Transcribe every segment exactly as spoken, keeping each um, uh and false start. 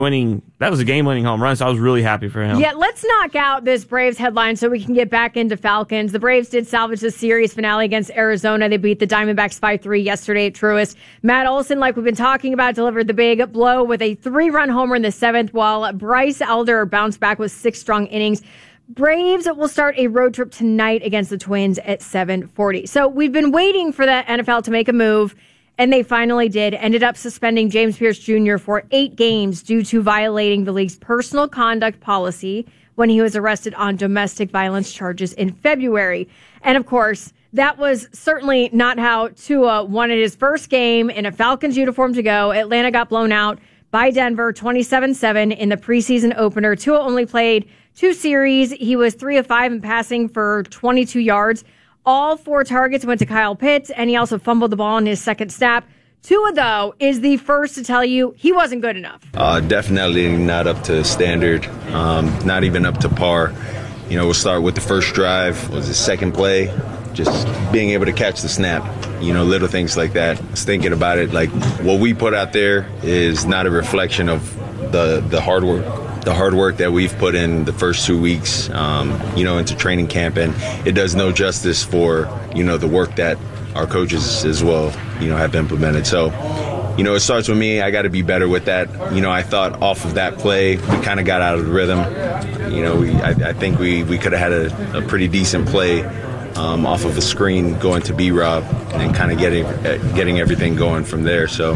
winning. That was a game-winning home run, so I was really happy for him. Yeah, let's knock out this Braves headline so we can get back into Falcons. The Braves did salvage the series finale against Arizona. They beat the Diamondbacks five three yesterday at Truist. Matt Olson, like we've been talking about, delivered the big blow with a three-run homer in the seventh, while Bryce Elder bounced back with six strong innings. Braves will start a road trip tonight against the Twins at seven forty. So we've been waiting for the N F L to make a move, and they finally did. Ended up suspending James Pierce Junior for eight games due to violating the league's personal conduct policy when he was arrested on domestic violence charges in February. And of course, that was certainly not how Tua wanted his first game in a Falcons uniform to go. Atlanta got blown out by Denver twenty-seven seven in the preseason opener. Tua only played two series. He was three of five in passing for twenty-two yards. All four targets went to Kyle Pitts, and he also fumbled the ball in his second snap. Tua, though, is the first to tell you he wasn't good enough. Uh, definitely not up to standard, um, not even up to par. You know, we'll start with the first drive, was the second play, just being able to catch the snap, you know, little things like that. I was thinking about it, like what we put out there is not a reflection of the, the hard work. the hard work that we've put in the first two weeks, um, you know, into training camp. And it does no justice for, you know, the work that our coaches as well, you know, have implemented. So, you know, it starts with me. I got to be better with that. You know, I thought off of that play, we kind of got out of the rhythm. You know, we, I, I think we, we could have had a, a pretty decent play um, off of a screen going to B-Rob and kind of getting, getting everything going from there. So,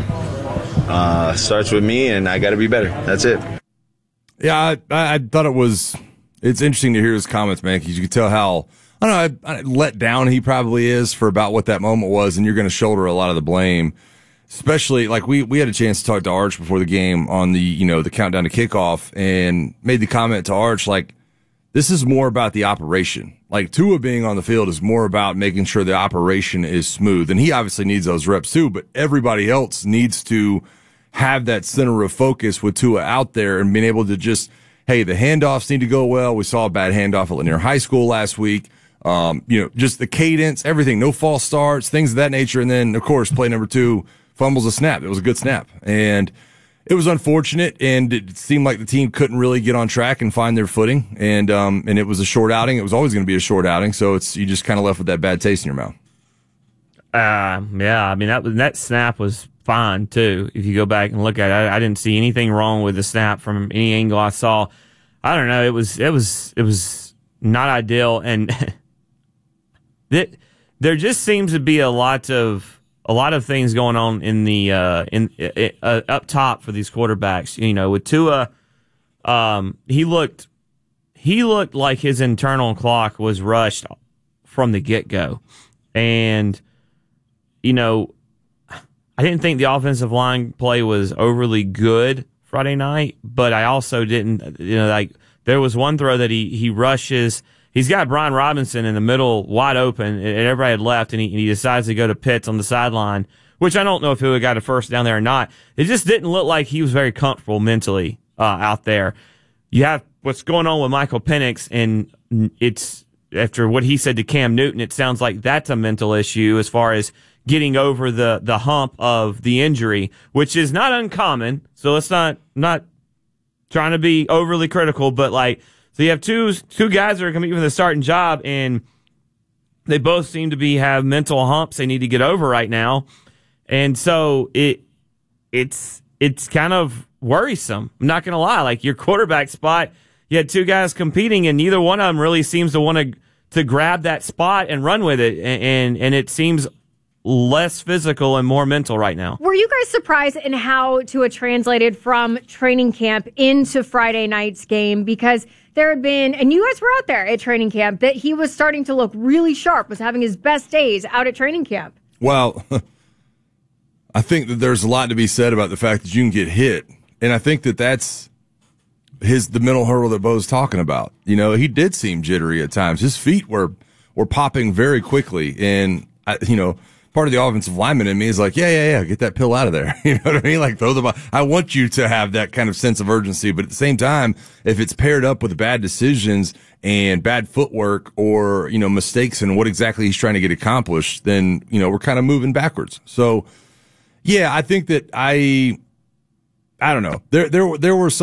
uh, starts with me, and I got to be better. That's it. Yeah, I, I thought it was, it's interesting to hear his comments, man, because you can tell how, I don't know, I, I, let down he probably is for about what that moment was, and you're going to shoulder a lot of the blame, especially, like, we, we had a chance to talk to Arch before the game on the, you know, the countdown to kickoff, and made the comment to Arch, like, this is more about the operation. Like, Tua being on the field is more about making sure the operation is smooth, and he obviously needs those reps too, but everybody else needs to have that center of focus with Tua out there and being able to just, hey, the handoffs need to go well. We saw a bad handoff at Lanier High School last week. Um, you know, just the cadence, everything, no false starts, things of that nature. And then, of course, play number two, fumbles a snap. It was a good snap. And it was unfortunate, and it seemed like the team couldn't really get on track and find their footing. And, um, and it was a short outing. It was always going to be a short outing. So it's, you just kind of left with that bad taste in your mouth. Uh, yeah, I mean, that that snap was fine, too. If you go back and look at it, I, I didn't see anything wrong with the snap from any angle I saw. I don't know. It was it was it was not ideal, and it, there just seems to be a lot of a lot of things going on in the uh, in uh, up top for these quarterbacks. You know, with Tua, um, he looked he looked like his internal clock was rushed from the get go, and you know, I didn't think the offensive line play was overly good Friday night, but I also didn't, you know, like there was one throw that he, he rushes. He's got Brian Robinson in the middle wide open, and everybody had left, and he, and he decides to go to Pitts on the sideline, which I don't know if he would have got a first down there or not. It just didn't look like he was very comfortable mentally uh, out there. You have what's going on with Michael Penix, and it's after what he said to Cam Newton, it sounds like that's a mental issue as far as getting over the, the hump of the injury, which is not uncommon. So let's not, not trying to be overly critical, but like, so you have two, two guys that are coming from the starting job, and they both seem to be, have mental humps they need to get over right now. And so it, it's, it's kind of worrisome. I'm not going to lie. Like your quarterback spot, you had two guys competing, and neither one of them really seems to want to, to grab that spot and run with it. And, and, and it seems less physical and more mental right now. Were you guys surprised in how Tua translated from training camp into Friday night's game? Because there had been, and you guys were out there at training camp, that he was starting to look really sharp, was having his best days out at training camp. Well, I think that there's a lot to be said about the fact that you can get hit. And I think that that's his the mental hurdle that Bo's talking about. You know, he did seem jittery at times. His feet were, were popping very quickly. And, I, you know, part of the offensive lineman in me is like, yeah, yeah, yeah, get that pill out of there. You know what I mean? Like, throw them out. I want you to have that kind of sense of urgency. But at the same time, if it's paired up with bad decisions and bad footwork or, you know, mistakes in what exactly he's trying to get accomplished, then, you know, we're kind of moving backwards. So, yeah, I think that I, I don't know. There, there, there were some.